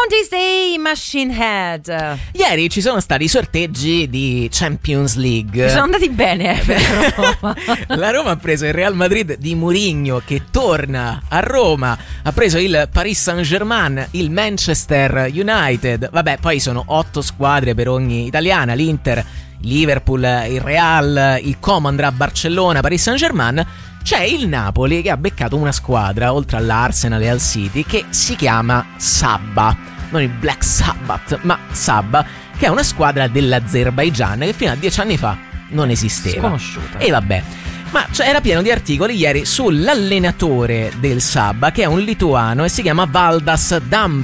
Don't say Machine Head. Ieri ci sono stati i sorteggi di Champions League. Sono andati bene per Roma. La Roma ha preso il Real Madrid di Mourinho, che torna a Roma. Ha preso il Paris Saint-Germain, il Manchester United. Vabbè, poi sono 8 squadre per ogni italiana: l'Inter, Liverpool, il Real, il Como andrà a Barcellona, Paris Saint-Germain. C'è il Napoli che ha beccato una squadra, oltre all'Arsenal e al City, che si chiama Sabha. Non il Black Sabbath, ma Sabha, che è una squadra dell'Azerbaigian che fino a 10 anni fa non esisteva. Sconosciuta. E vabbè. Ma era pieno di articoli ieri sull'allenatore del Sabha, che è un lituano e si chiama Valdas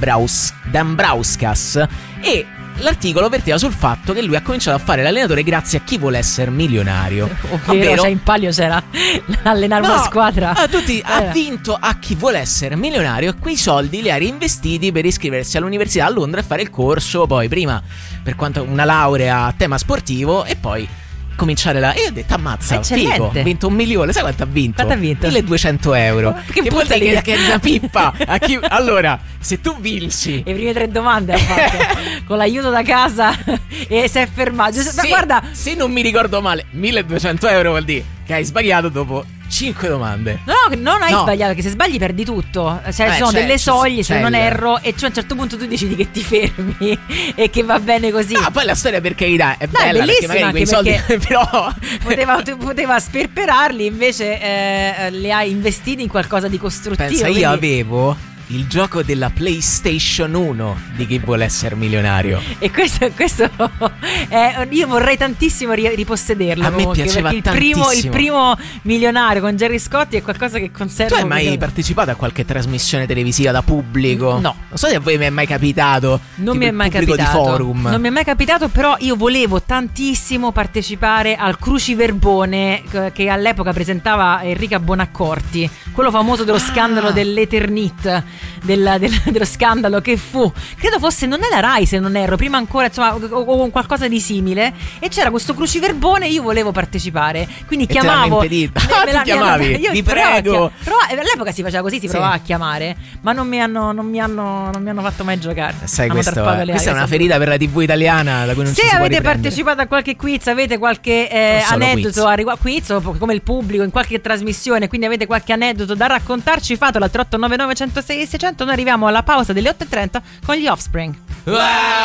Dambrauskas. E l'articolo verteva sul fatto che lui ha cominciato a fare l'allenatore grazie a Chi vuole essere milionario. Ovvero, cioè in palio c'era allenare una squadra. Ha vinto a Chi vuole essere milionario e quei soldi li ha reinvestiti per iscriversi all'università a Londra e fare il corso, poi prima per quanto una laurea a tema sportivo e poi cominciare la... E io ho detto ammazza, eccellente. Figo, ha vinto 1 milione. Sai quanto ha vinto? Quanto ha vinto? 1.200 euro. Che vuol dire che è una pippa. Allora, se tu vinci le prime 3 domande ha fatto con l'aiuto da casa e si è fermato. Guarda, se non mi ricordo male, 1.200 euro vuol dire che hai sbagliato dopo 5 domande. No, non hai sbagliato, perché se sbagli perdi tutto. Cioè ci sono delle soglie, se non erro, e cioè a un certo punto tu decidi che ti fermi e che va bene così. Poi la storia, per carità, è bella, perché magari quei soldi però poteva sperperarli, invece li hai investiti in qualcosa di costruttivo. Pensa, io avevo il gioco della PlayStation 1 di Chi vuole essere milionario. E questo io vorrei tantissimo ripossederlo. A me piaceva tantissimo. Il primo milionario con Gerry Scotti è qualcosa che conservo. Tu hai mai partecipato a qualche trasmissione televisiva da pubblico? No. Non so se a voi mi è mai capitato. Non mi è mai capitato. Di forum. Non mi è mai capitato, però io volevo tantissimo partecipare al Cruciverbone che all'epoca presentava Enrica Bonaccorti, quello famoso dello scandalo dell'Eternit, dello scandalo che fu, credo fosse, non è la Rai se non erro, prima ancora, insomma, o qualcosa di simile, e c'era questo Cruciverbone e io volevo partecipare, quindi chiamavo. Ti chiamavi? Vi prego. All'epoca si faceva così, si provava a chiamare, ma non mi hanno fatto mai giocare. Sai, questa è una ferita per la TV italiana da cui non se ci si può avete riprendere. partecipato a qualche quiz, avete qualche aneddoto a riguardo quiz o come il pubblico in qualche trasmissione, quindi avete qualche aneddoto da raccontarci, fatelo al 3899 106 600. Noi arriviamo alla pausa delle 8:30 con gli Offspring.